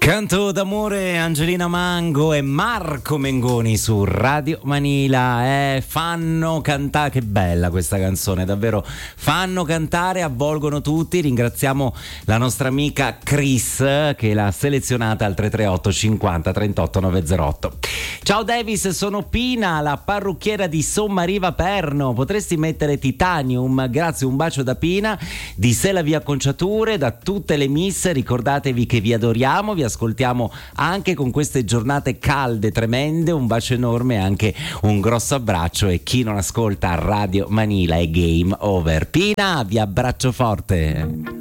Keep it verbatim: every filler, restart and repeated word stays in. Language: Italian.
Canto d'amore, Angelina Mango e Marco Mengoni su Radio Manila. Eh, fanno cantare, che bella questa canzone, davvero. Fanno cantare, avvolgono tutti. Ringraziamo la nostra amica Chris che l'ha selezionata al tre tre otto cinquanta trentotto novecentootto. Ciao Davis, sono Pina, la parrucchiera di Sommariva Perno. Potresti mettere Titanium? Grazie, un bacio da Pina di Sela Via Conciature, da tutte le miss. Ricordatevi che vi adoriamo, vi ascoltiamo anche con queste giornate calde tremende. Un bacio enorme e anche un grosso abbraccio, e chi non ascolta Radio Manila è game over. Pina, vi abbraccio forte.